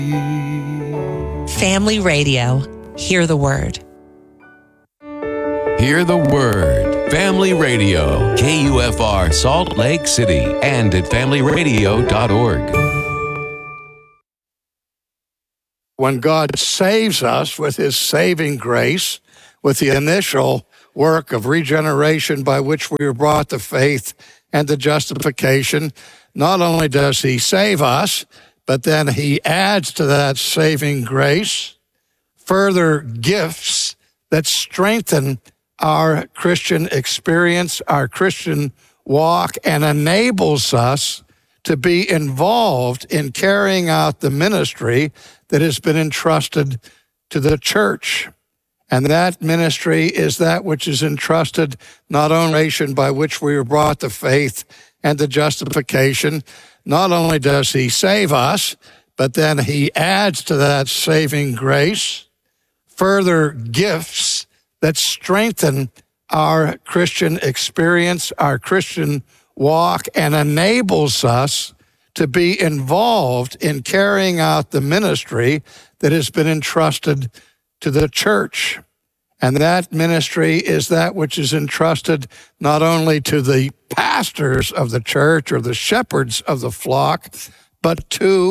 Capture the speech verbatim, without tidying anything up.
Family Radio. Hear the word. Hear the word. Family Radio. K U F R Salt Lake City and at family radio dot org. When God saves us with his saving grace, with the initial work of regeneration by which we were brought to faith and to justification, not only does he save us, but then he adds to that saving grace further gifts that strengthen our Christian experience, our Christian walk, and enables us to be involved in carrying out the ministry that has been entrusted to the church. And that ministry is that which is entrusted not only by which we were brought to faith and to justification. Not only does he save us, but then he adds to that saving grace further gifts that strengthen our Christian experience, our Christian walk, and enables us to be involved in carrying out the ministry that has been entrusted to the church. And that ministry is that which is entrusted not only to the pastors of the church or the shepherds of the flock, but to